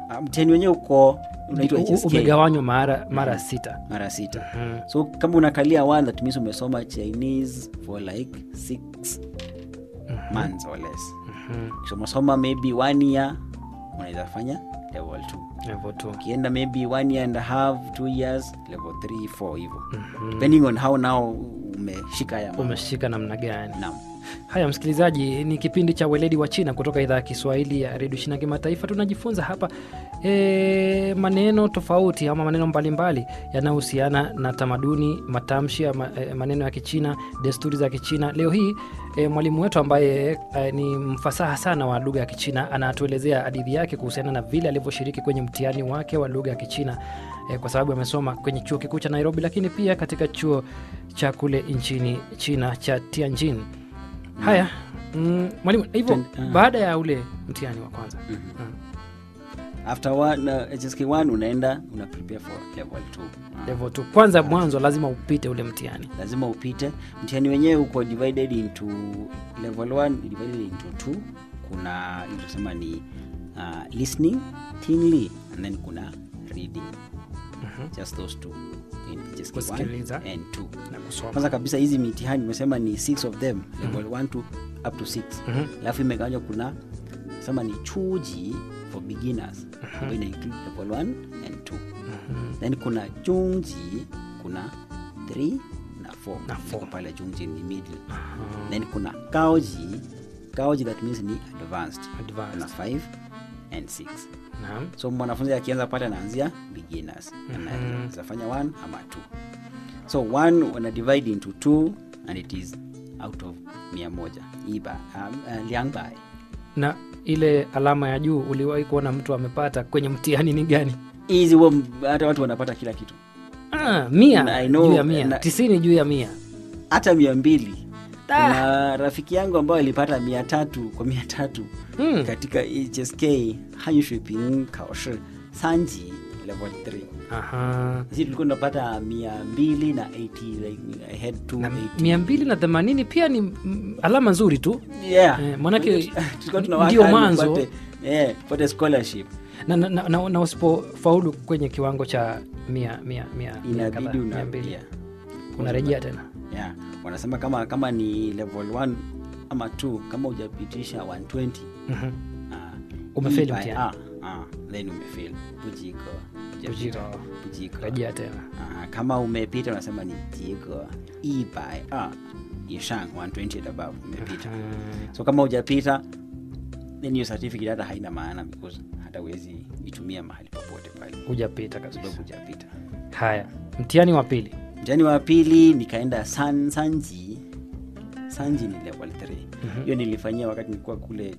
Mtihani wenyewe uko unaitwa HSK. Umegawanywa mara 6. Mara 6. So kama unakalia 1, that means umesoma Chinese for like 6 months or less. So umesoma maybe 1 year, unaweza fanya level 2. Ukienda maybe 1 year and a half, 2 years, level 3, 4 hivyo. Depending on how now umeshika namna gani. Naam. Haya msikilizaji, ni kipindi cha Weledi wa China kutoka idhaa ya Kiswahili ya Radio China Kimataifa. Tunajifunza hapa maneno tofauti ama maneno mbalimbali yanayohusiana na tamaduni, matamshi ya maneno ya Kichina, desturi za Kichina. Leo hii mwalimu wetu ambaye ni mfasaha sana wa lugha ya Kichina anatuelezea hadithi yake kuhusiana na vile alivyoshiriki kwenye mtihani wake wa lugha ya Kichina, kwa sababu amesoma kwenye chuo kikuu cha Nairobi, lakini pia katika chuo cha kule nchini China cha Tianjin. Haya, mwalimu, hivyo baada ya ule mtihani wa kwanza, after HSK 1 unaenda una prepare for level 2. Level 2 kwanza, mwanzo lazima upite ule mtihani. Lazima upite. Mtihani wenyewe uko divided into level 1 divided into 2. Kuna tunasema ni listening, tingli, and then kuna reading. Just those two. HSK 1 and 2. Na kusoma. Kwanza kabisa hizi mitihani nimesema ni 6 of them, level 1 to up to 6. Alafu imegawanywa kuna sema ni chuji for beginners, ambayo ina include level 1 and 2. Then kuna jungji, kuna 3 na 4. Pale jungji ni middle. Then kuna gaoji that means ni advanced. Kuna 5 and 6. So mwanafunzi akianza pale anaanzia beginners. Anafanya 1 ama 2. So 1 wana divide into 2 and it is out of 100. Liangbai. Na ile alama ya juu uliwahi kuona mtu amepata kwenye mtihani ni gani? Hizi hata watu wanapata kila kitu. 100 juu ya 100, 90 juu ya 100. Hata 200. Kuna rafiki yangu ambaye alipata 300 kwa 300 katika HSK Hanshuiping Kaoshi Sanji level 3. Sisi tulikuwa tunapata 280 like I had 280 pia ni alama nzuri tu. Manake ndio mwanzo for the scholarship. Na usipofaulu kwenye kiwango cha 100 inabidi unarejea tena. Wanasema kama ni level 1 ama 2, kama hujapitisha 120 umefail mtihani. Then umefail. Bujiko. Rejea tena. Kama umepita unasema ni jigo 100 yishang 120 above umepita. So kama hujapita then your certificate hata haina maana because hata huwezi itumia mahali popote pale. Hujapita kabisa. Hujapita. Haya, mtihani wa pili. Mtihani wa pili nikaenda Sanji ni level 3. Hiyo nilifanyia wakati nilikuwa kule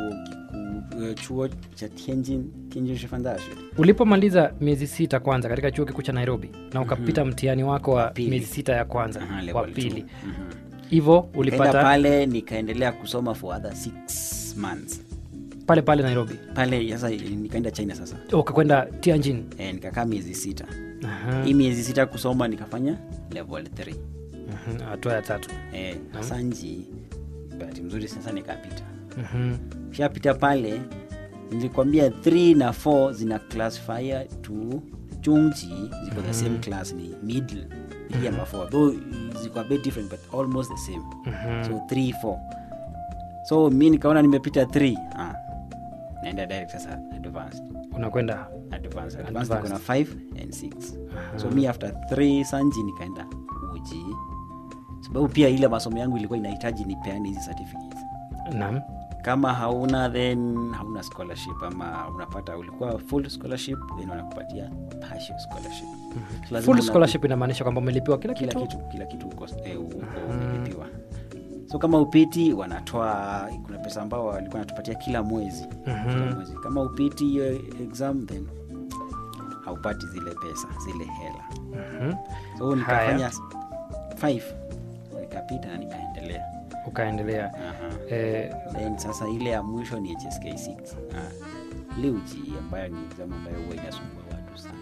chuo cha Tianjin Shifandashi. Ulipomaliza miezi 6 kwanza katika chuo kikuu cha Nairobi na ukapita mtihani wako wa miezi 6 ya kwanza, wa pili. Hivyo ulipata pale nikaendelea kusoma for other 6 months. Pale Nairobi. Pale sasa nikaenda China sasa. Ukakwenda Tianjin. Nikakaa miezi 6. Hii miezi 6 kusoma nikafanya level 3. Hatua ya 3. Sanji bahati mzuri sasa nikapita. Shapita pale nilikwambia 3 na 4 zina classifier to Jungji, ziko the same class ni middle. 3 ama 4 though ziko a bit different but almost the same. So 3 4. So mimi nikaona nimepita 3. Naenda direct sasa advanced. Unakwenda advanced kuna 5 and 6. So me after 3 Sanji nikaenda uji. Sababu pia ile masomo yangu ilikuwa inahitaji nipeane hizi certificates. Naam. Kama hauna then hauna scholarship, ama unapata ulikuwa full scholarship then wanakupatia partial scholarship. Full scholarship inamaanisha kwamba umelipiwa kila kitu uko umelipiwa. So kama upiti wanatoa, kuna pesa ambao walikuwa wanatupatia kila mwezi. Kama upiti hiyo exam then haupati zile pesa, zile hela. So nikafanya 5 nikapita na nikaendelea. Ukaendelea. Then sasa ile ya mwisho ni HSK 6. Liuji ambayo ni exam ambayo huwa inasumbua watu sana.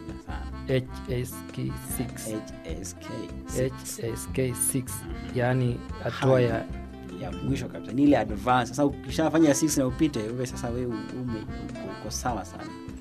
HSK 6. Yani hatua ya mwisho kabisa. Ni ile advance. Sasa ukishafanya 6 na upite, wewe sasa wewe uko sawa sana.